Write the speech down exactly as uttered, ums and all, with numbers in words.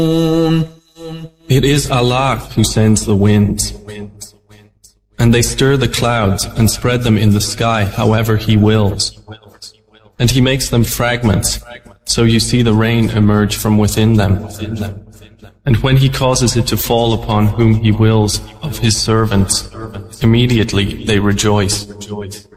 It is Allah who sends the winds, and they stir the clouds and spread them in the sky however He wills. And He makes them fragments, so you see the rain emerge from within them. And when He causes it to fall upon whom He wills of His servants, immediately they rejoice.